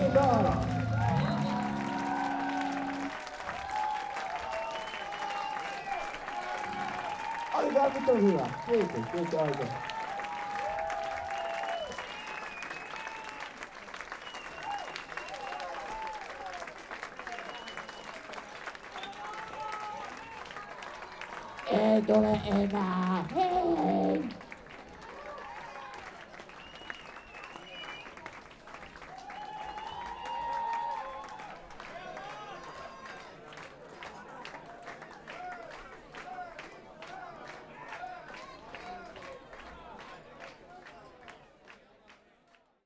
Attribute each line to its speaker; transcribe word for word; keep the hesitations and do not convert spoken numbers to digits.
Speaker 1: Igor. Oliver, muito hyvä. Kiitos, kiitos oikein. Ei tule enää. Hei!